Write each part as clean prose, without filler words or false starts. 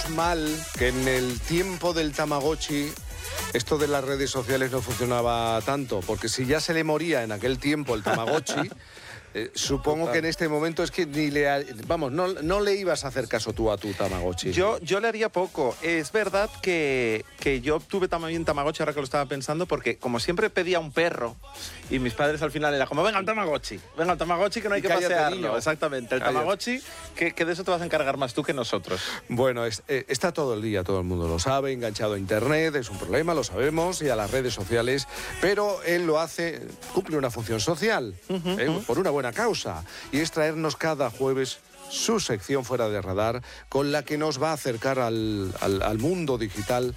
menos mal que en el tiempo del Tamagotchi esto de las redes sociales no funcionaba tanto, porque si ya se le moría en aquel tiempo el Tamagotchi, supongo que en este momento es que ni le... Vamos, no le ibas a hacer caso tú a tu Tamagotchi. Yo le haría poco. Es verdad que yo tuve también Tamagotchi, ahora que lo estaba pensando, porque como siempre pedía un perro, y mis padres al final era como, venga, el Tamagotchi que no hay que pasearlo. Niño. Exactamente, el Tamagotchi, que de eso te vas a encargar más tú que nosotros. Bueno, está todo el día, todo el mundo lo sabe, enganchado a Internet, es un problema, lo sabemos, y a las redes sociales, pero él lo hace, cumple una función social, por una buena causa, y es traernos cada jueves su sección Fuera de Radar, con la que nos va a acercar al mundo digital,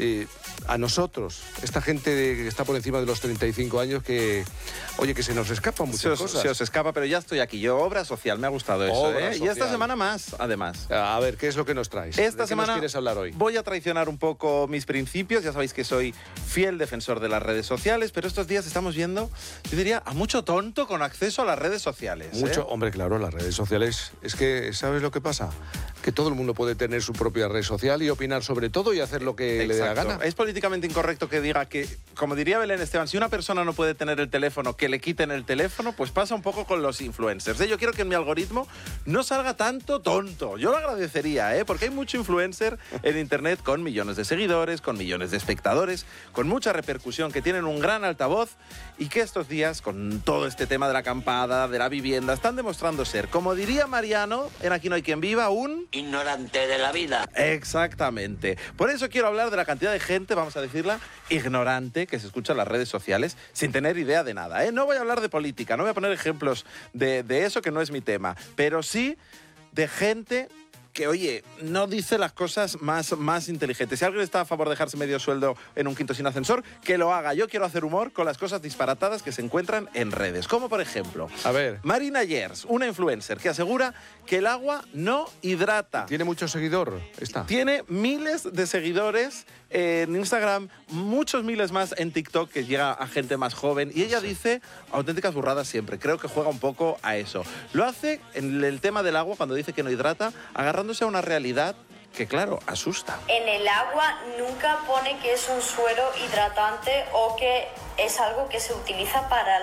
a nosotros, esta gente que está por encima de los 35 años, que, oye, que se nos escapan muchas cosas. Se os escapa, pero ya estoy aquí. Yo, obra social, me ha gustado eso, ¿eh? Y esta semana más, además. A ver, ¿qué es lo que nos traes? Esta semana nos quieres hablar hoy? Voy a traicionar un poco mis principios. Ya sabéis que soy fiel defensor de las redes sociales, pero estos días estamos viendo, yo diría, a mucho tonto con acceso a las redes sociales. Mucho, hombre, claro, las redes sociales, es que, ¿sabes lo que pasa? Que todo el mundo puede tener su propia red social y opinar sobre todo y hacer lo que le dé la gana. Es políticamente incorrecto que diga que, como diría Belén Esteban, si una persona no puede tener el teléfono, que le quiten el teléfono, pues pasa un poco con los influencers. Yo quiero que en mi algoritmo no salga tanto tonto. Yo lo agradecería, porque hay mucho influencer en Internet con millones de seguidores, con millones de espectadores, con mucha repercusión, que tienen un gran altavoz y que estos días, con todo este tema de la acampada, de la vivienda, están demostrando ser, como diría Mariano, en Aquí no hay quien viva, un... ignorante de la vida. Exactamente. Por eso quiero hablar de la cantidad de gente, vamos a decirla, ignorante, que se escucha en las redes sociales sin tener idea de nada. No voy a hablar de política, no voy a poner ejemplos de eso, que no es mi tema, pero sí de gente que, oye, no dice las cosas más inteligentes. Si alguien está a favor de dejarse medio sueldo en un quinto sin ascensor, que lo haga. Yo quiero hacer humor con las cosas disparatadas que se encuentran en redes. Como, por ejemplo, a ver, Marina Yers, una influencer que asegura que el agua no hidrata. ¿Tiene mucho seguidor? Tiene miles de seguidores en Instagram, muchos miles más en TikTok, que llega a gente más joven. Y ella dice auténticas burradas siempre. Creo que juega un poco a eso. Lo hace en el tema del agua, cuando dice que no hidrata, agarrándose a una realidad que, claro, asusta. En el agua nunca pone que es un suero hidratante o que es algo que se utiliza para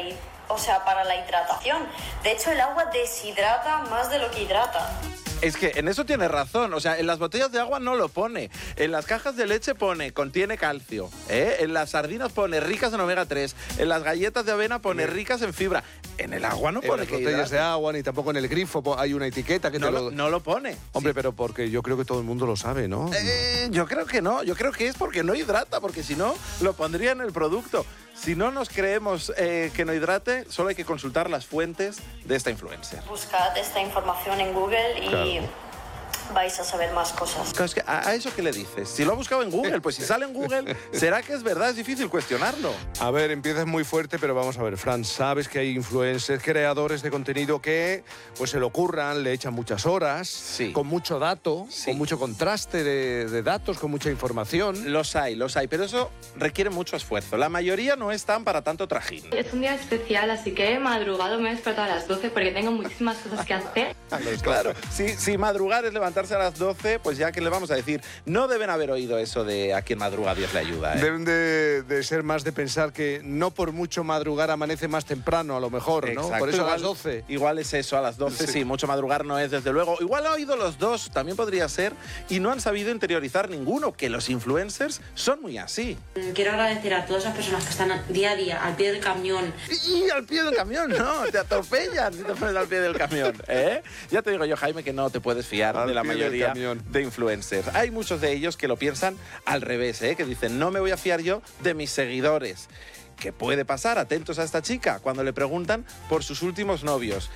para la hidratación. De hecho, el agua deshidrata más de lo que hidrata. Es que en eso tiene razón. O sea, en las botellas de agua no lo pone. En las cajas de leche pone, contiene calcio. En las sardinas pone ricas en omega 3. En las galletas de avena pone ricas en fibra. En el agua no pone que hidrata. En las botellas de agua, ni tampoco en el grifo hay una etiqueta que no lo pone. Hombre, sí. pero porque yo creo que todo el mundo lo sabe, ¿no? Yo creo que no. Yo creo que es porque no hidrata, porque si no, lo pondría en el producto. Si no nos creemos que no hidrate, solo hay que consultar las fuentes de esta influencer. Buscad esta información en Google y vais a saber más cosas. Claro, es que ¿a eso qué le dices? Si lo ha buscado en Google, pues si sale en Google, ¿será que es verdad? Es difícil cuestionarlo. A ver, empiezas muy fuerte, pero vamos a ver, Fran, sabes que hay influencers, creadores de contenido que pues se le ocurran, le echan muchas horas, con mucho dato, con mucho contraste de datos, con mucha información. Los hay, pero eso requiere mucho esfuerzo. La mayoría no están para tanto trajín. Es un día especial, así que he madrugado, me he despertado a las 12 porque tengo muchísimas cosas que hacer. Claro, si madrugar es levantarse a las 12, pues ya que le vamos a decir, no deben haber oído eso de a quien madruga Dios le ayuda. Deben de ser más de pensar que no por mucho madrugar amanece más temprano, a lo mejor, ¿no? Exacto. Por eso a las 12. Igual es eso, a las 12, sí, mucho madrugar no es, desde luego. Igual ha oído los dos, también podría ser, y no han sabido interiorizar ninguno, que los influencers son muy así. Quiero agradecer a todas las personas que están día a día al pie del camión. Y al pie del camión, no, te atropellan si te pones al pie del camión, Ya te digo yo, Jaime, que no te puedes fiar de la mayoría de influencers. Hay muchos de ellos que lo piensan al revés, que dicen, no me voy a fiar yo de mis seguidores. ¿Qué puede pasar? Atentos a esta chica cuando le preguntan por sus últimos novios.